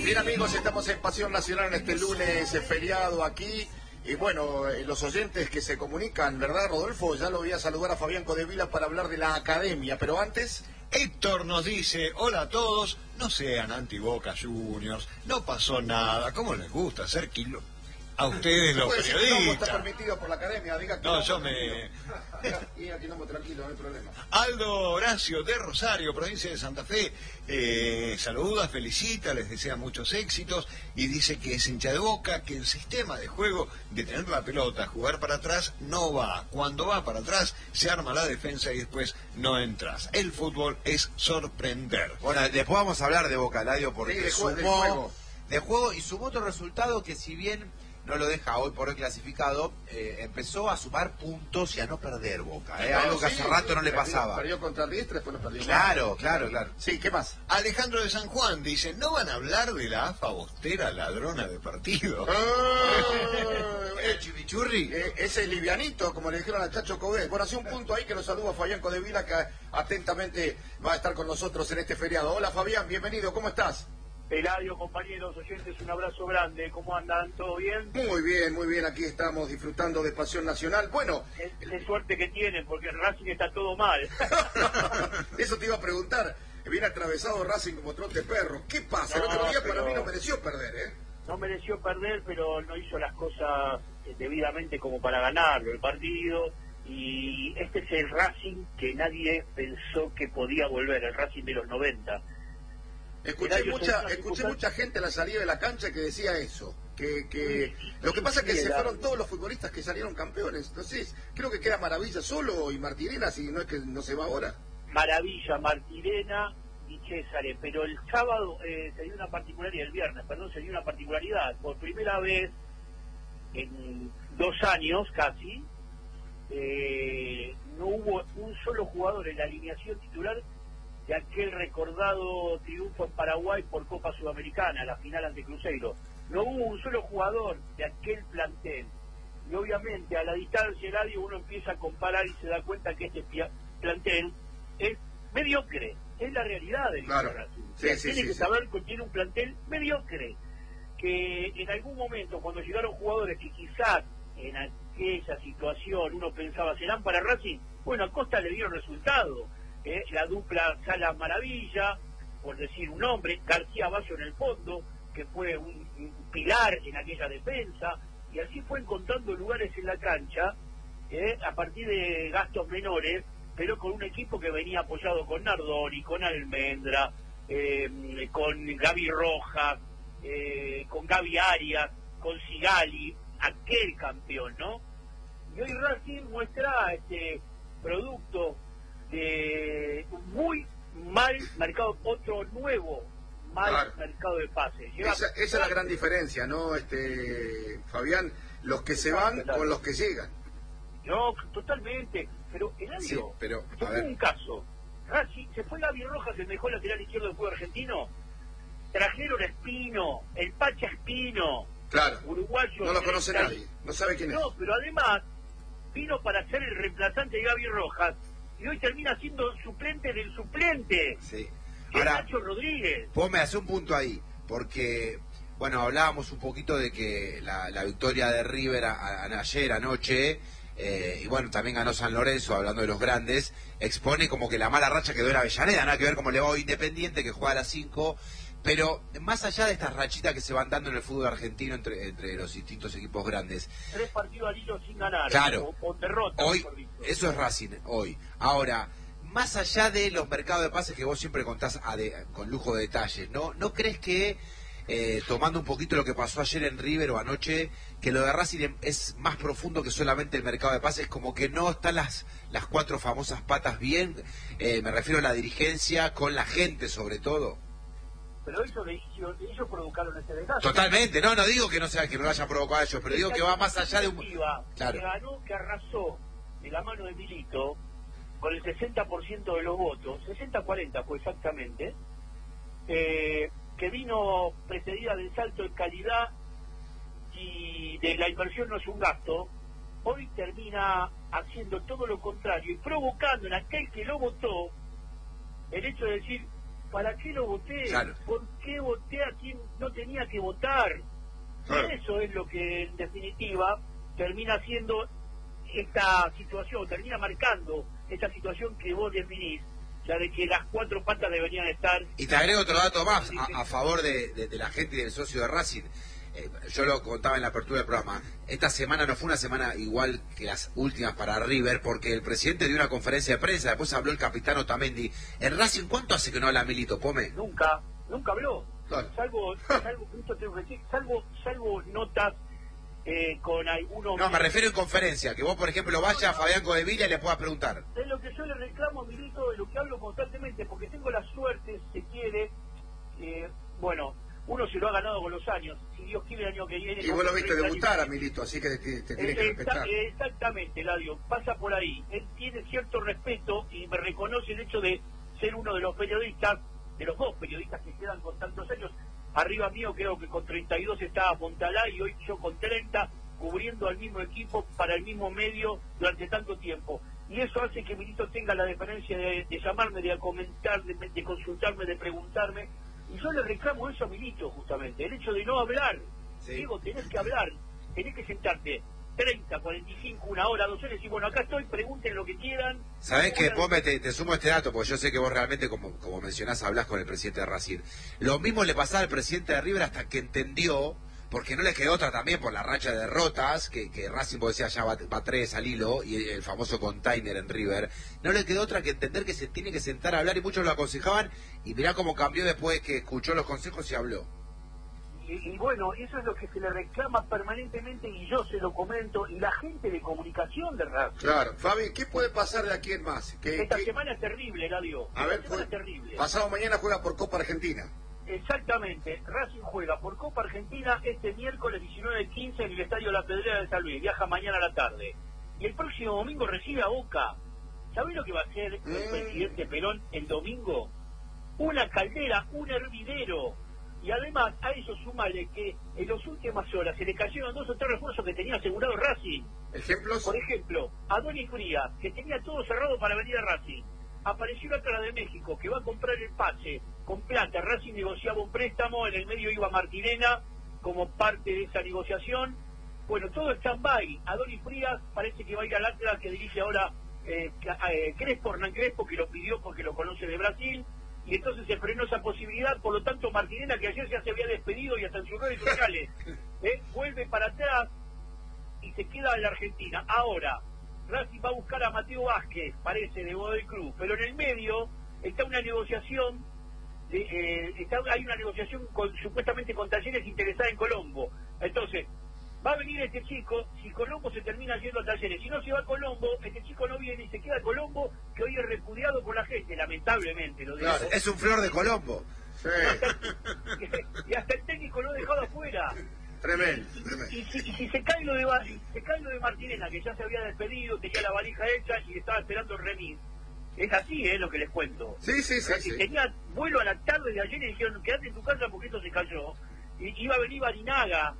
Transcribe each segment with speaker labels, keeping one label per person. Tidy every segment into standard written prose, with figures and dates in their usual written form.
Speaker 1: Bien amigos, estamos en Pasión Nacional en este lunes feriado aquí. Y bueno, los oyentes que se comunican, ¿verdad, Rodolfo? Ya lo voy a saludar a Fabián Codevila para hablar de la academia, pero antes...
Speaker 2: Héctor nos dice, hola a todos, no sean anti-Boca Juniors, no pasó nada, ¿cómo les gusta hacer kilo? A ustedes los periodistas.
Speaker 1: No, está permitido por la academia, diga que
Speaker 2: no, yo me...
Speaker 1: Y aquí no, tranquilo, no hay problema.
Speaker 2: Aldo Horacio de Rosario, provincia de Santa Fe, saluda, felicita, les desea muchos éxitos y dice que es hincha de Boca, que el sistema de juego de tener la pelota, jugar para atrás, no va. Cuando va para atrás, se arma la defensa y después no entras. El fútbol es sorprender.
Speaker 3: Bueno, después vamos a hablar de Boca, Eladio, porque
Speaker 1: sí,
Speaker 3: de juego y sumó otro resultado que, si bien no lo deja hoy por hoy clasificado, empezó a sumar puntos y a no perder Boca, algo que hace rato no le pasaba.
Speaker 1: Perdió contra Riestra, después no perdió.
Speaker 3: Claro.
Speaker 1: Sí, ¿qué más?
Speaker 2: Alejandro de San Juan dice, ¿no van a hablar de la AFA Bostera ladrona de partido?
Speaker 3: ¿El chimichurri?
Speaker 1: Ese livianito, como le dijeron al Chacho Cobé. Bueno, hace un punto ahí que nos saluda Fabián Codevila, que atentamente va a estar con nosotros en este feriado. Hola Fabián, bienvenido, ¿cómo estás?
Speaker 4: Eladio, compañeros, oyentes, un abrazo grande. ¿Cómo andan? ¿Todo bien?
Speaker 1: Muy bien. Aquí estamos disfrutando de Pasión Nacional. Bueno...
Speaker 4: Es suerte que tienen, porque el Racing está todo mal.
Speaker 1: Eso te iba a preguntar. Viene atravesado Racing como trote perro. ¿Qué pasa? El otro día para mí no mereció perder, ¿eh?
Speaker 4: No mereció perder, pero no hizo las cosas debidamente como para ganarlo el partido. Y este es el Racing que nadie pensó que podía volver, el Racing de los 90.
Speaker 1: Escuché mucha gente a la salida de la cancha que decía eso, que lo que pasa es que se fueron todos los futbolistas que salieron campeones. Entonces, creo que queda Maravilla solo y Martirena, si no es que no se va ahora.
Speaker 4: Maravilla, Martirena y Césare, pero el sábado se dio una particularidad, el viernes, perdón, se dio una particularidad. Por primera vez en 2 años casi, no hubo un solo jugador en la alineación titular de aquel recordado triunfo en Paraguay por Copa Sudamericana, la final ante Cruzeiro. No hubo un solo jugador de aquel plantel. Y obviamente a la distancia, Eladio, uno empieza a comparar y se da cuenta que este plantel es mediocre. Es la realidad del Racing. Tiene que saber que tiene un plantel mediocre. Que en algún momento, cuando llegaron jugadores que quizás en aquella situación uno pensaba serán para Racing, bueno, a Costa le dieron resultado. La dupla Sala Maravilla, por decir un nombre, García Bayo en el fondo, que fue un pilar en aquella defensa, y así fue encontrando lugares en la cancha, a partir de gastos menores, pero con un equipo que venía apoyado con Nardoni, con Almendra, con Gaby Rojas, con Gaby Arias, con Sigali, aquel campeón, ¿no? Y hoy Racing muestra este producto de muy mal mercado, otro nuevo mercado de pases.
Speaker 1: Esa es la gran diferencia, ¿no, Fabián? Los que se van con los que llegan.
Speaker 4: No, totalmente. Pero Eladio, fue un caso. Racing, se fue Gaby Rojas, el mejor lateral izquierdo del fútbol argentino. Trajeron a Espino, el Pacha Espino.
Speaker 1: Claro.
Speaker 4: Uruguayo.
Speaker 1: No lo conoce nadie, no sabe quién es.
Speaker 4: No, pero además vino para ser el reemplazante de Gaby Rojas. Y hoy termina siendo suplente del suplente.
Speaker 3: Sí.
Speaker 4: Ahora, Nacho Rodríguez.
Speaker 3: Vos me hace un punto ahí, porque, bueno, hablábamos un poquito de que la victoria de River ayer, anoche, y bueno, también ganó San Lorenzo, hablando de los grandes, expone como que la mala racha quedó en Avellaneda, nada que ver cómo le va hoy Independiente, que juega a las 5, pero más allá de estas rachitas que se van dando en el fútbol argentino entre los distintos equipos grandes.
Speaker 4: 3 partidos al hilo sin ganar,
Speaker 3: claro,
Speaker 4: o derrota.
Speaker 3: Hoy, eso es Racing, hoy. Ahora, más allá de los mercados de pases que vos siempre contás con lujo de detalles, ¿no crees que, tomando un poquito lo que pasó ayer en River o anoche, que lo de Racing es más profundo que solamente el mercado de pases, como que no están las 4 famosas patas bien, me refiero a la dirigencia, con la gente sobre todo?
Speaker 4: Pero ellos provocaron ese desgaste.
Speaker 3: Totalmente, no digo que no lo hayan provocado ellos, pero digo que va más allá de un...
Speaker 4: Claro. Que arrasó de la mano de Milito con el 60% de los votos, 60-40 fue exactamente, que vino precedida del salto de calidad y de la inversión no es un gasto, hoy termina haciendo todo lo contrario y provocando en aquel que lo votó el hecho de decir ¿para qué lo voté?
Speaker 3: Claro.
Speaker 4: ¿Por qué voté a quien no tenía que votar?
Speaker 1: Claro.
Speaker 4: Eso es lo que en definitiva termina siendo esta situación, termina marcando esta situación que vos definís, ya de que las cuatro patas deberían estar.
Speaker 3: Y te agrego otro dato más a favor de la gente y del socio de Racing. Yo lo contaba en la apertura del programa. Esta semana no fue una semana igual que las últimas para River, porque el presidente dio una conferencia de prensa, después habló el capitán Otamendi. En Racing, ¿cuánto hace que no habla Milito, Pome?
Speaker 4: Nunca habló.
Speaker 1: Claro.
Speaker 4: Salvo notas con algunos...
Speaker 3: No, me refiero en conferencia, que vos, por ejemplo, vayas a Fabián Codevilla y le puedas preguntar.
Speaker 4: Es lo que yo le reclamo a Milito, de lo que hablo constantemente, porque tengo la suerte, si se quiere, bueno, uno se lo ha ganado con los años, si Dios quiere el año que viene...
Speaker 1: Y vos lo viste debutar a Milito, así que te tienes que respetar.
Speaker 4: Exactamente, Eladio, pasa por ahí. Él tiene cierto respeto y me reconoce el hecho de ser uno de los periodistas, de los dos periodistas que quedan con tantos años. Arriba mío creo que con 32 estaba Montalá y hoy yo con 30, cubriendo al mismo equipo para el mismo medio durante tanto tiempo. Y eso hace que Milito tenga la deferencia de llamarme, de comentar, de consultarme, de preguntarme. Y yo le reclamo eso a Milito, justamente, el hecho de no hablar.
Speaker 3: Sí.
Speaker 4: Digo, tenés que hablar, tenés que sentarte 30, 45, una hora, 2 horas y decir, bueno, acá estoy, pregunten lo que quieran.
Speaker 3: ¿Sabés qué, Pome? Te sumo este dato, porque yo sé que vos realmente, como mencionás, hablás con el presidente de Racing. Lo mismo le pasaba al presidente de River hasta que entendió, porque no le quedó otra también por la racha de derrotas, que Racing, vos decías, ya va 3 al hilo, y el famoso container en River. No le quedó otra que entender que se tiene que sentar a hablar, y muchos lo aconsejaban, y mirá cómo cambió después que escuchó los consejos y habló.
Speaker 4: Y bueno, eso es lo que se le reclama permanentemente y yo se lo comento, y la gente de comunicación de Racing.
Speaker 1: Claro. Fabi, ¿qué puede pasar de aquí en más?
Speaker 4: Esta semana es terrible, Eladio.
Speaker 1: A ver,
Speaker 4: Esta semana es terrible.
Speaker 1: pasado mañana juega por Copa Argentina.
Speaker 4: Exactamente, Racing juega por Copa Argentina este miércoles 19:15 en el Estadio La Pedrera de San Luis, viaja mañana a la tarde. Y el próximo domingo recibe a Boca. ¿Sabés lo que va a hacer el presidente Perón el domingo? Una caldera, un hervidero. Y además a eso súmale que en las últimas horas se le cayeron 2 o 3 refuerzos que tenía asegurado Racing.
Speaker 1: ¿Ejemplos?
Speaker 4: Por ejemplo, Adonis Frías, que tenía todo cerrado para venir a Racing. Apareció la cara de México, que va a comprar el pase con plata. Racing negociaba un préstamo, en el medio iba Martirena como parte de esa negociación. Bueno, todo está en stand-by. Adonis Frías parece que va a ir al Atlas, que dirige ahora Crespo, Hernán Crespo, que lo pidió porque lo conoce de Brasil. Y entonces se frenó esa posibilidad, por lo tanto Martirena, que ayer ya se había despedido y hasta en sus redes sociales, vuelve para atrás y se queda en la Argentina. Ahora, Racing va a buscar a Mateo Vázquez, parece, de Godoy Cruz, pero en el medio está una negociación, hay una negociación supuestamente con Talleres interesada en Colombo. Entonces, va a venir este chico, si Colombo se termina yendo a Talleres, si no se va a Colombo, este chico no viene y se queda a Colombo, que hoy es repudiado por la gente, lamentablemente, lo digo.
Speaker 3: Claro, es un flor de Colombo.
Speaker 1: Sí.
Speaker 4: Y hasta el técnico lo ha dejado afuera.
Speaker 1: Tremendo.
Speaker 4: Y si se cae lo de Martirena, que ya se había despedido, tenía la valija hecha y estaba esperando el remis. Es así, lo que les cuento.
Speaker 1: Sí.
Speaker 4: Tenía vuelo a la tarde de ayer y dijeron, quédate en tu casa porque esto se cayó. Y iba a venir Barinaga,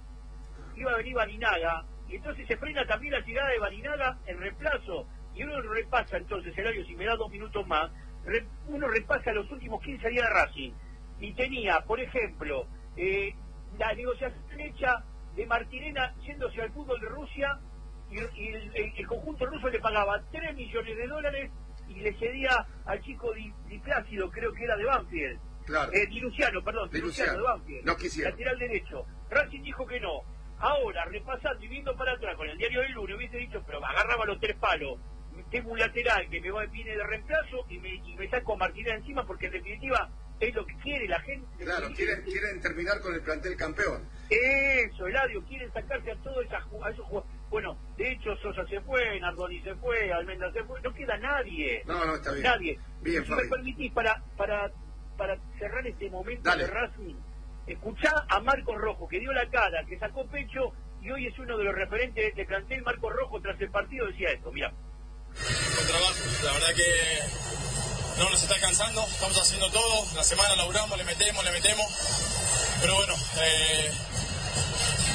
Speaker 4: y entonces se frena también la llegada de Barinaga en reemplazo, y uno repasa entonces, Eladio, si me da 2 minutos más, uno repasa los últimos 15 días de Racing, y tenía, por ejemplo, la negociación hecha de Martirena yéndose al fútbol de Rusia, y el conjunto ruso le pagaba $3 millones y le cedía al chico Di Plácido, creo que era de Banfield.
Speaker 1: Claro.
Speaker 4: Di Luciano de Banfield,
Speaker 1: no quisiera.
Speaker 4: lateral derecho. Racing dijo que no. Ahora, repasando y viendo para atrás con el diario del lunes, hubiese dicho, pero agarraba los 3 palos. Tengo un lateral que viene de reemplazo y me saco a Martínez encima, porque en definitiva es lo que quiere la gente.
Speaker 1: Claro, quieren terminar con el plantel campeón.
Speaker 4: Eso, Eladio, quieren sacarse a todos esos jugadores. Bueno, de hecho Sosa se fue, Nardoni se fue, Almendra se fue, no queda nadie.
Speaker 1: No, está bien.
Speaker 4: Nadie.
Speaker 1: Bien,
Speaker 4: si me permitís, para cerrar este momento de Racing, escuchá a Marcos Rojo, que dio la cara, que sacó pecho y hoy es uno de los referentes de este plantel. Marcos Rojo, tras el partido, decía esto, mira.
Speaker 5: Con trabajo, la verdad que no nos está cansando, estamos haciendo todo, la semana laburamos, le metemos, pero bueno,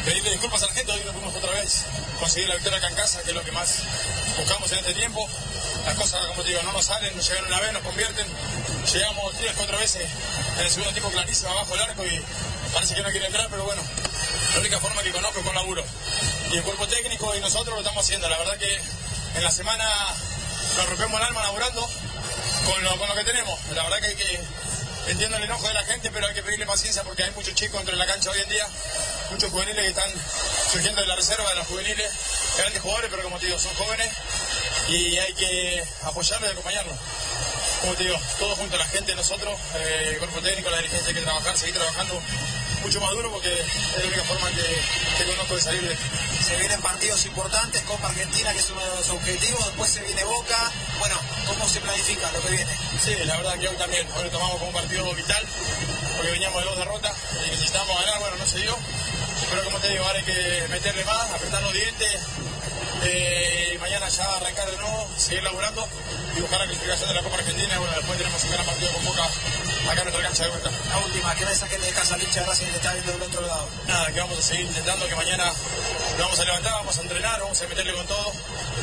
Speaker 5: pedirle disculpas a la gente, hoy no pudimos otra vez conseguir la victoria acá en casa, que es lo que más buscamos en este tiempo. Las cosas, como te digo, no nos salen, nos llegaron una vez, nos convierten. Llegamos 3-4 veces en el segundo tiempo clarísimo abajo del arco y parece que no quiere entrar, pero bueno, la única forma que conozco es con laburo. Y el cuerpo técnico y nosotros lo estamos haciendo. La verdad que en la semana nos rompemos el alma laburando con lo que tenemos. La verdad que hay que... Entiendo el enojo de la gente, pero hay que pedirle paciencia porque hay muchos chicos dentro de la cancha hoy en día, muchos juveniles que están surgiendo de la reserva de los juveniles, grandes jugadores, pero como te digo, son jóvenes y hay que apoyarlos y acompañarlos. Como te digo, todos juntos, la gente, nosotros, el cuerpo técnico, la dirigencia, hay que trabajar, seguir trabajando mucho más duro porque es la única forma que conozco de salir de esto.
Speaker 6: Se vienen partidos importantes, Copa Argentina, que es uno de los objetivos, después se viene Boca. Bueno, ¿cómo se planifica lo que viene?
Speaker 5: Sí, la verdad que hoy también, hoy lo tomamos como un partido vital, porque veníamos de 2 derrotas y necesitábamos ganar, bueno, no se dio, pero como te digo, ahora hay que meterle más, apretar los dientes, mañana ya arrancar de nuevo, seguir laburando y buscar la clasificación de la Copa Argentina y bueno, después tenemos un gran partido con Boca acá en nuestra cancha de vuelta.
Speaker 6: La última, ¿qué mensaje le dejas al hincha de Racing que está viendo del otro lado?
Speaker 5: Nada, que vamos a seguir intentando, que mañana nos vamos a levantar, vamos a entrenar, vamos a meterle con todo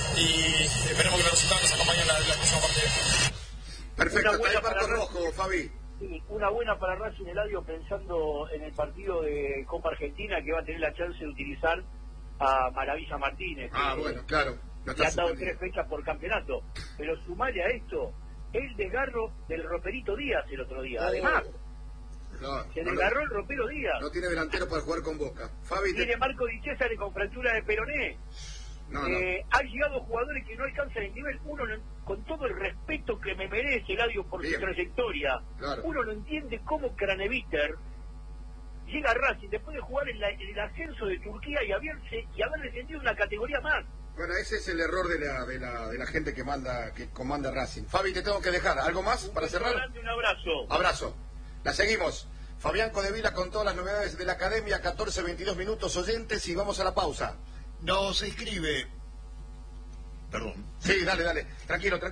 Speaker 5: y esperemos que los resultados nos acompañen en la próxima partida.
Speaker 1: Perfecto, está el marco rojo, Fabi.
Speaker 4: Sí, una buena para Racing, Eladio, pensando en el partido de Copa Argentina que va a tener la chance de utilizar a Maravilla Martínez.
Speaker 1: Bueno, claro.
Speaker 4: Le han dado 3 fechas por campeonato. Pero sumale a esto el desgarro del Roperito Díaz el otro día. Además, se desgarró el Ropero Díaz.
Speaker 1: No tiene delantero para jugar con Boca. Fabi,
Speaker 4: tiene Marco Di Cesare con fractura de peroné. Han llegado jugadores que no alcanzan el nivel. Uno, con todo el respeto que me merece Eladio por su trayectoria, uno no entiende cómo Craneviter llega a Racing después de jugar en el ascenso de Turquía y haber descendido una categoría más.
Speaker 1: Bueno, ese es el error de la gente que comanda Racing. Fabi, te tengo que dejar. ¿Algo más para cerrar?
Speaker 4: Un abrazo.
Speaker 1: Abrazo. La seguimos. Fabián Codevila con todas las novedades de la academia, 14-22 minutos oyentes y vamos a la pausa.
Speaker 2: Nos escribe... Perdón.
Speaker 1: Sí, dale. Tranquilo.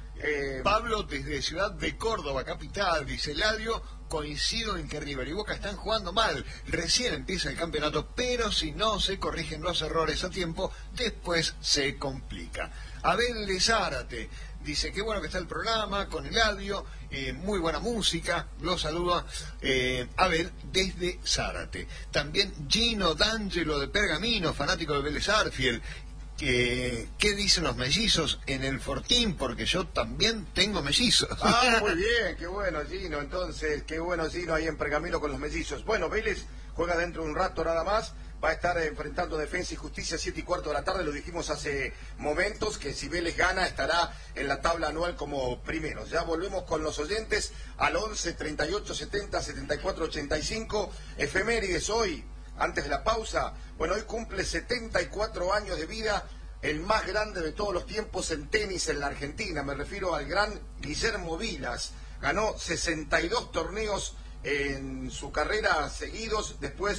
Speaker 2: Pablo desde Ciudad de Córdoba, capital, dice Eladio, coincido en que River y Boca están jugando mal. Recién empieza el campeonato, pero si no se corrigen los errores a tiempo, después se complica. Abel de Zárate dice que bueno que está el programa con Eladio, muy buena música, lo saluda Abel desde Zárate. También Gino D'Angelo de Pergamino, fanático de Vélez Arfiel. ¿Qué dicen los mellizos en el Fortín? Porque yo también tengo mellizos.
Speaker 1: Muy bien, qué bueno Gino, entonces, qué bueno Gino ahí en Pergamino con los mellizos. Bueno, Vélez juega dentro de un rato nada más, va a estar enfrentando Defensa y Justicia 7:15 de la tarde, lo dijimos hace momentos, que si Vélez gana estará en la tabla anual como primero. Ya volvemos con los oyentes al 11 38 70 74 85, efemérides hoy. Antes de la pausa, bueno, hoy cumple 74 años de vida, el más grande de todos los tiempos en tenis en la Argentina. Me refiero al gran Guillermo Vilas. Ganó 62 torneos en su carrera seguidos. Después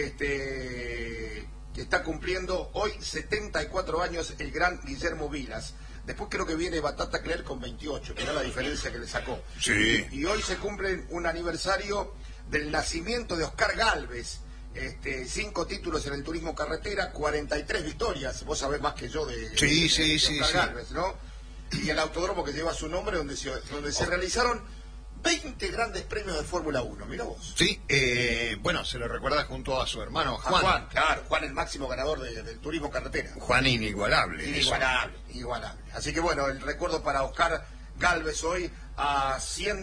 Speaker 1: está cumpliendo hoy 74 años el gran Guillermo Vilas. Después creo que viene Batata Cler con 28, que era la diferencia que le sacó.
Speaker 2: Sí.
Speaker 1: Y hoy se cumple un aniversario del nacimiento de Oscar Gálvez. 5 títulos en el turismo carretera, 43 victorias, vos sabés más que yo de Oscar Gálvez, ¿no? Y el autódromo que lleva su nombre, donde se realizaron 20 grandes premios de Fórmula 1, mirá vos.
Speaker 2: Sí, bueno, se lo recuerda junto a su hermano Juan.
Speaker 1: Juan el máximo ganador del turismo carretera.
Speaker 2: Juan inigualable.
Speaker 1: Inigualable. Así que bueno, el recuerdo para Oscar Gálvez hoy a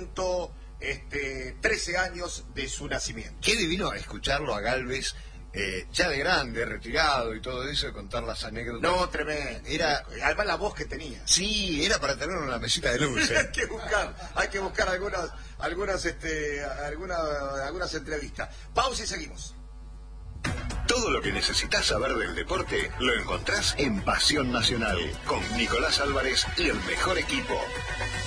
Speaker 1: 113 años de su nacimiento.
Speaker 2: Qué divino escucharlo a Gálvez, ya de grande, retirado y todo eso, de contar las anécdotas.
Speaker 1: No, tremendo. Además la voz que tenía.
Speaker 2: Sí, era para tenerlo en la mesita de luz.
Speaker 1: hay que buscar algunas entrevistas. Pausa y seguimos.
Speaker 7: Todo lo que necesitas saber del deporte lo encontrás en Pasión Nacional, con Nicolás Álvarez y el mejor equipo.